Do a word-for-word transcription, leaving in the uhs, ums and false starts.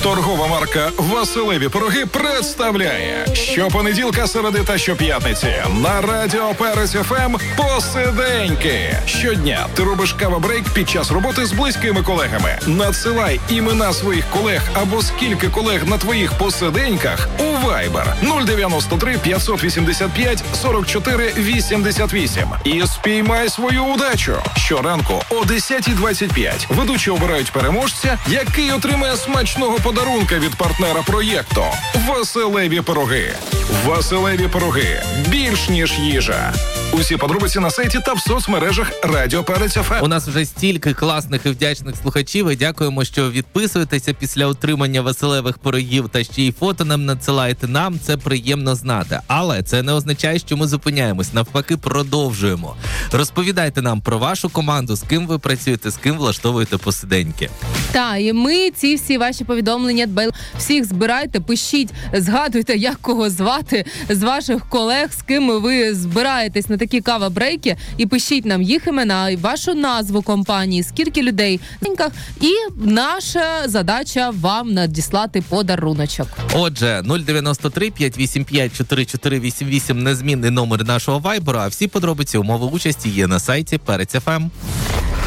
Торгова марка «Василеві пироги» представляє щопонеділка, середи та щоп'ятниці на Радіо Перець еф ем посиденьки. Щодня ти робиш кава-брейк під час роботи з близькими колегами. Надсилай імена своїх колег або скільки колег на твоїх посиденьках у Viber нуль дев'яносто три п'ятсот вісімдесят п'ять сорок чотири вісімдесят вісім і спіймай свою удачу. Щоранку о десята двадцять п'ять ведучі обирають переможця, який отримає смачного подарунка від партнера проєкту «Василеві пироги». «Василеві пироги» – більш ніж їжа. Усі подробиці на сайті та в соцмережах Радіо Перець еф ем. У нас вже стільки класних і вдячних слухачів, і дякуємо, що відписуєтеся після отримання Василевих пирогів та ще й фото нам надсилаєте. Нам це приємно знати. Але це не означає, що ми зупиняємось. Навпаки, продовжуємо. Розповідайте нам про вашу команду, з ким ви працюєте, з ким влаштовуєте посиденьки. Так, і ми ці всі ваші повідомлення дбайли. Всіх збирайте, пишіть, згадуйте, як кого звати з ваших колег, з ким ви збираєтесь на такі кава-брейки, і пишіть нам їх імена, і вашу назву компанії, скільки людей, і наша задача вам надіслати подаруночок. Отже, нуль дев'яносто три п'ятсот вісімдесят п'ять чотиряносто чотири вісімдесят вісім незмінний номер нашого вайберу, а всі подробиці, умови участі є на сайті Перець еф ем.